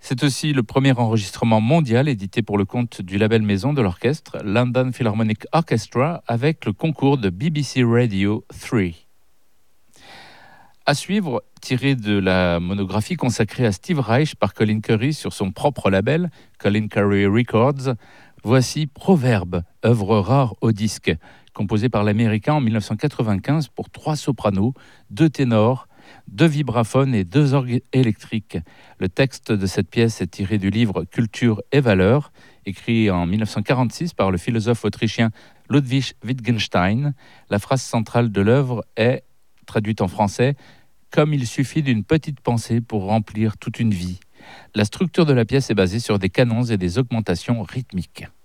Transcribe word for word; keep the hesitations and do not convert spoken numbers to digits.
C'est aussi le premier enregistrement mondial édité pour le compte du label maison de l'orchestre, London Philharmonic Orchestra, avec le concours de B B C Radio trois. À suivre, tiré de la monographie consacrée à Steve Reich par Colin Currie sur son propre label, Colin Currie Records, voici Proverbe, œuvre rare au disque, composée par l'Américain en dix-neuf cent quatre-vingt-quinze pour trois sopranos, deux ténors, deux vibraphones et deux orgues électriques. Le texte de cette pièce est tiré du livre Culture et valeurs, écrit en dix-neuf cent quarante-six par le philosophe autrichien Ludwig Wittgenstein. La phrase centrale de l'œuvre est, traduite en français, « Comme il suffit d'une petite pensée pour remplir toute une vie ». La structure de la pièce est basée sur des canons et des augmentations rythmiques.